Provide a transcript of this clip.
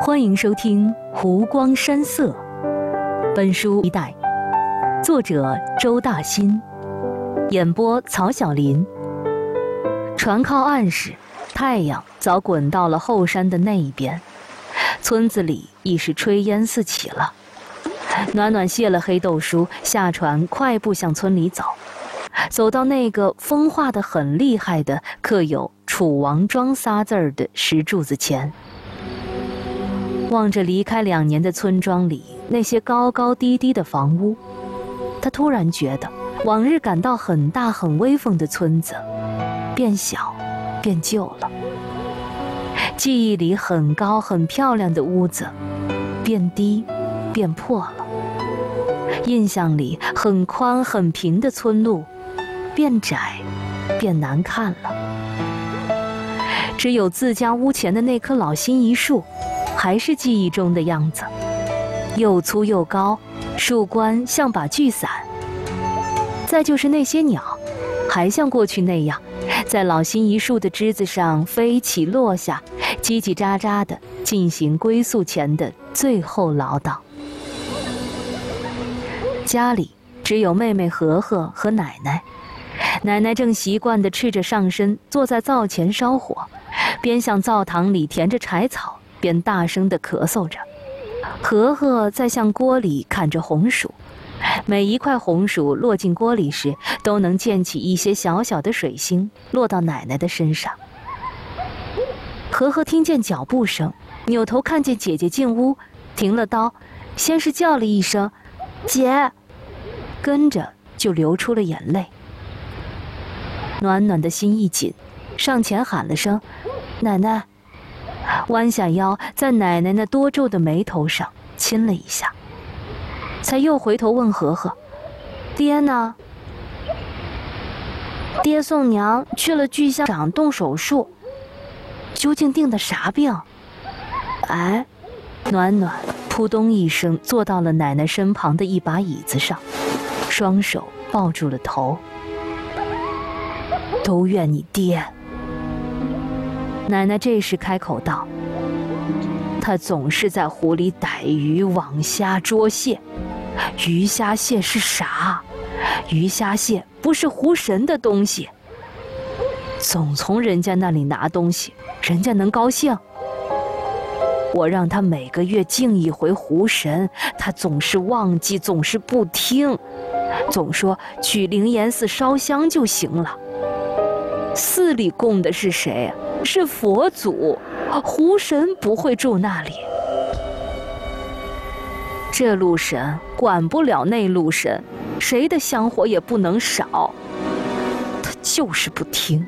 欢迎收听《湖光山色》，本书一代，作者周大新，演播曹晓林。船靠岸时，太阳早滚到了后山的那一边，村子里已是炊烟四起了。暖暖谢了黑豆叔，下船快步向村里走，走到那个风化得很厉害的刻有楚王庄仨字儿的石柱子前，望着离开2年的村庄里那些高高低低的房屋，他突然觉得往日感到很大很威风的村子变小变旧了，记忆里很高很漂亮的屋子变低变破了，印象里很宽很平的村路变窄变难看了，只有自家屋前的那棵老辛夷树还是记忆中的样子，又粗又高，树冠像把巨伞。再就是那些鸟，还像过去那样，在老辛夷树的枝子上飞起落下，叽叽喳喳地进行归宿前的最后唠叨。家里只有妹妹和和和奶奶，奶奶正习惯地赤着上身坐在灶前烧火，边向灶堂里填着柴草，边大声地咳嗽着。和和在向锅里砍着红薯，每一块红薯落进锅里时，都能溅起一些小小的水星，落到奶奶的身上。和和听见脚步声，扭头看见姐姐进屋，停了刀，先是叫了一声姐，跟着就流出了眼泪。暖暖的心一紧，上前喊了声奶奶，弯下腰在奶奶那多皱的眉头上亲了一下，才又回头问和和，爹呢？爹送娘去了巨象长动手术，究竟定的啥病？哎，暖暖扑通一声坐到了奶奶身旁的一把椅子上，双手抱住了头。都怨你爹。奶奶这时开口道，他总是在湖里逮鱼网虾捉蟹。鱼虾蟹是啥？鱼虾蟹不是湖神的东西，总从人家那里拿东西，人家能高兴？我让他每个月敬一回湖神，他总是忘记，总是不听，总说去灵岩寺烧香就行了。寺里供的是谁？是佛祖，湖神不会住那里。这路神管不了那路神，谁的香火也不能少，他就是不听。